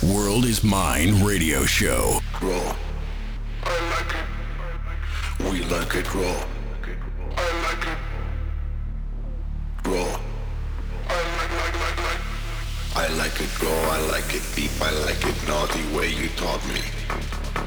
World is Mine radio show. Raw. I like it. We like it raw. I like it. Raw. I like it raw, I like it deep, I like it naughty way you taught me.